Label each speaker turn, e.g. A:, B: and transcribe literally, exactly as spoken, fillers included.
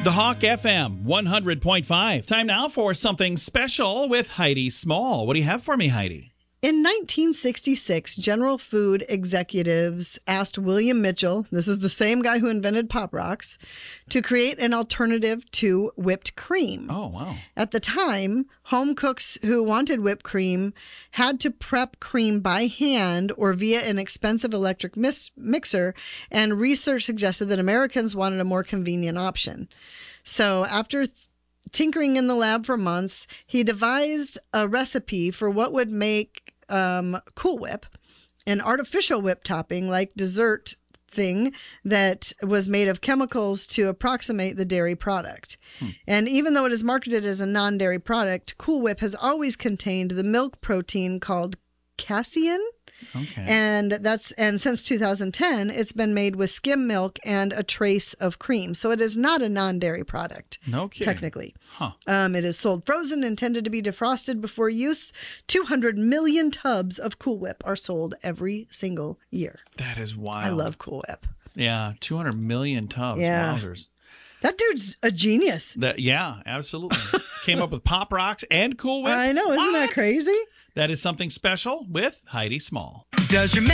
A: The Hawk F M one hundred point five. Time now for something special with Heidi Small. What do you have for me, Heidi?
B: In nineteen sixty-six, General Food executives asked William Mitchell, this is the same guy who invented Pop Rocks, to create an alternative to whipped cream.
A: Oh, wow.
B: At the time, home cooks who wanted whipped cream had to prep cream by hand or via an expensive electric mis- mixer, and research suggested that Americans wanted a more convenient option. So after th- tinkering in the lab for months, he devised a recipe for what would make um, Cool Whip, an artificial whip topping like dessert thing that was made of chemicals to approximate the dairy product. Hmm. And even though it is marketed as a non-dairy product, Cool Whip has always contained the milk protein called casein.
A: Okay.
B: And that's and since two thousand ten, it's been made with skim milk and a trace of cream. So it is not a non-dairy product.
A: No kidding.
B: Technically.
A: Huh.
B: Um, it is sold frozen, intended to be defrosted before use. two hundred million tubs of Cool Whip are sold every single year.
A: That is wild.
B: I love Cool Whip.
A: Yeah, two hundred million tubs.
B: Yeah.
A: Wowzers.
B: That dude's a genius.
A: That, yeah, absolutely. Came up with Pop Rocks and Cool Whip.
B: I know. Isn't
A: What?
B: that crazy?
A: That is something special with Heidi Small.
C: Does your